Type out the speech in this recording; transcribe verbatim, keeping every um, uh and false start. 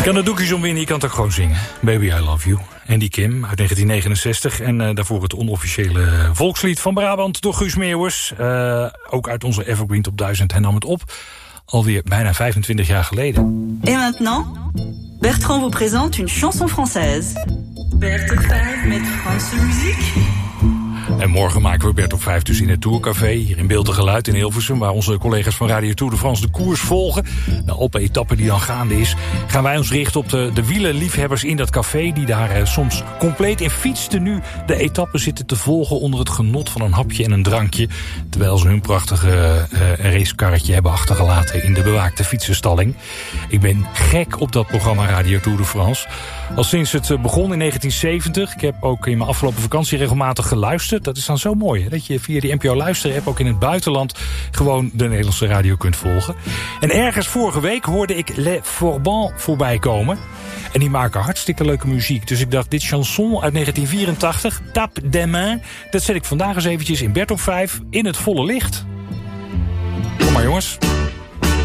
kan de doekjes omwinnen, je kan het ook gewoon zingen. Baby, I Love You. Andy Kim uit negentien negenenzestig. En uh, daarvoor het onofficiële volkslied van Brabant door Guus Meeuwers. Uh, ook uit onze Evergreen Top duizend. Hij nam het op alweer bijna vijfentwintig jaar geleden. Et maintenant, Bertrand vous présente une chanson française. Bert op vijf met Franse muziek. En morgen maken we Bert op vijf dus in het Tourcafé, hier in Beeld en Geluid in Hilversum, waar onze collega's van Radio Tour de France de koers volgen. De Alpe-etappe die dan gaande is, gaan wij ons richten op de, de wielerliefhebbers in dat café, die daar eh, soms compleet in fietstenu de etappe zitten te volgen onder het genot van een hapje en een drankje, terwijl ze hun prachtige uh, racekarretje hebben achtergelaten in de bewaakte fietsenstalling. Ik ben gek op dat programma Radio Tour de France. Al sinds het begon in negentien zeventig. Ik heb ook in mijn afgelopen vakantie regelmatig geluisterd. Dat is dan zo mooi, hè? Dat je via die N P O Luister-app ook in het buitenland gewoon de Nederlandse radio kunt volgen. En ergens vorige week hoorde ik Les Forbans voorbij komen. En die maken hartstikke leuke muziek. Dus ik dacht, dit chanson uit negentien vierentachtig, Tape des Mains, dat zet ik vandaag eens eventjes in Bert op vijf in het volle licht. Kom maar jongens.